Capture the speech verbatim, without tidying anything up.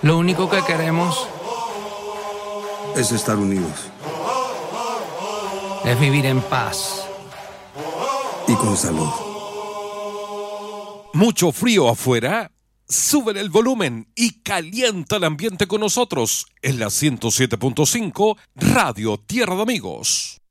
Lo único que queremos es estar unidos. Es vivir en paz. Y con salud. ¿Mucho frío afuera? Sube el volumen y calienta el ambiente con nosotros en la ciento siete punto cinco Radio Tierra de Amigos.